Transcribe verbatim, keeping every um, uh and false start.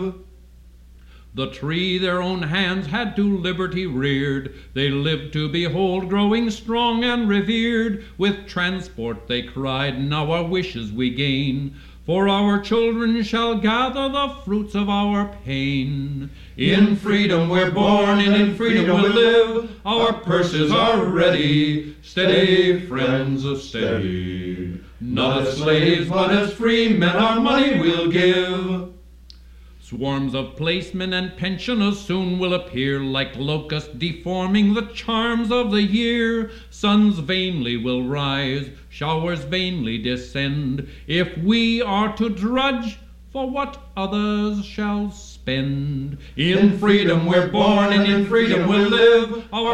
The tree their own hands had to liberty reared, they lived to behold growing strong and revered. With transport they cried, now our wishes we gain, for our children shall gather the fruits of our pain. In freedom we're born, and in freedom we'll live, our purses are ready, steady, friends, steady. Not as slaves, but as free men, our money we'll give. Swarms of placemen and pensioners soon will appear, like locusts deforming the charms of the year. Suns vainly will rise, showers vainly descend, if we are to drudge for what others shall spend. In freedom we're born, and in freedom we'll live, our